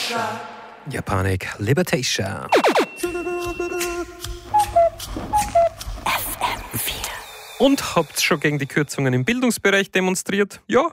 Japanik Libertation. Und habt's schon gegen die Kürzungen im Bildungsbereich demonstriert? Ja.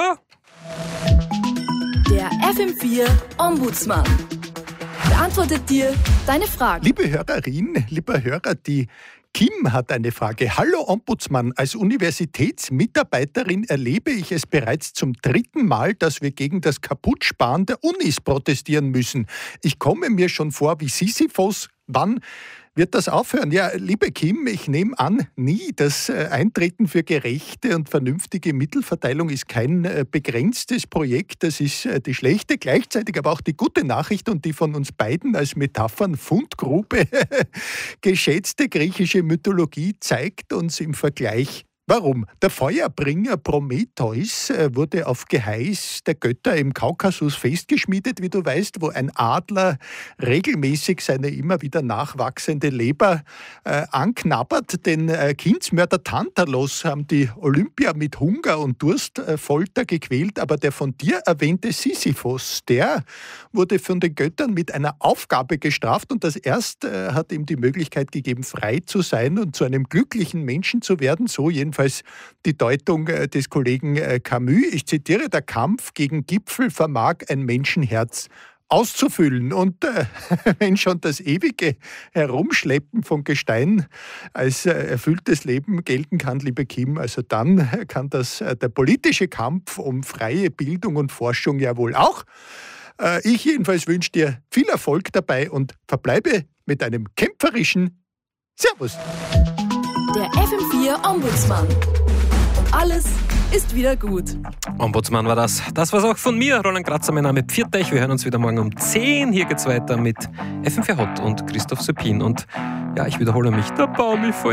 Der FM4 Ombudsmann beantwortet dir deine Fragen. Liebe Hörerin, lieber Hörer, die Kim hat eine Frage. Hallo Ombudsmann, als Universitätsmitarbeiterin erlebe ich es bereits zum 3. Mal, dass wir gegen das Kaputtsparen der Unis protestieren müssen. Ich komme mir schon vor wie Sisyphos. Wann wird das aufhören? Ja, liebe Kim, ich nehme an, nie. Das Eintreten für gerechte und vernünftige Mittelverteilung ist kein begrenztes Projekt. Das ist die schlechte, gleichzeitig aber auch die gute Nachricht und die von uns beiden als Metaphern Fundgrube geschätzte griechische Mythologie zeigt uns im Vergleich, warum? Der Feuerbringer Prometheus wurde auf Geheiß der Götter im Kaukasus festgeschmiedet, wie du weißt, wo ein Adler regelmäßig seine immer wieder nachwachsende Leber anknabbert. Den Kindsmörder Tantalos haben die Olympier mit Hunger und Durstfolter gequält, aber der von dir erwähnte Sisyphos, der wurde von den Göttern mit einer Aufgabe gestraft und das erste hat ihm die Möglichkeit gegeben, frei zu sein und zu einem glücklichen Menschen zu werden, so jedenfalls die Deutung des Kollegen Camus. Ich zitiere, der Kampf gegen Gipfel vermag ein Menschenherz auszufüllen. Und wenn schon das ewige Herumschleppen von Gestein als erfülltes Leben gelten kann, liebe Kim, also dann kann das der politische Kampf um freie Bildung und Forschung ja wohl auch. Ich jedenfalls wünsche dir viel Erfolg dabei und verbleibe mit einem kämpferischen Servus. Der FM4 Ombudsmann. Und alles ist wieder gut. Ombudsmann war das. Das war's auch von mir. Roland Kratzer, mein Name. Pfiat euch. Wir hören uns wieder morgen um 10. Hier geht's weiter mit FM4 Hot und Christoph Söpin. Und ja, ich wiederhole mich. Der Baum fällt.